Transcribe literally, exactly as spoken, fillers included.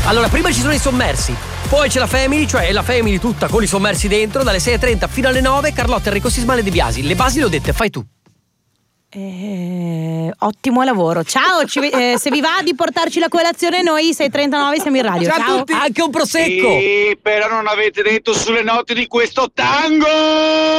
Allora, prima ci sono i sommersi, poi c'è la Family, cioè la Family tutta con i sommersi dentro, dalle sei e trenta fino alle nove. Carlotta, Enrico Sisma e De Biasi. Le basi le ho dette, fai tu. Eh, ottimo lavoro. Ciao, ci, eh, se vi va di portarci la colazione, noi sei e trentanove siamo in radio. Ciao, Ciao. a tutti. Anche un prosecco. Sì, però non avete detto sulle note di questo tango.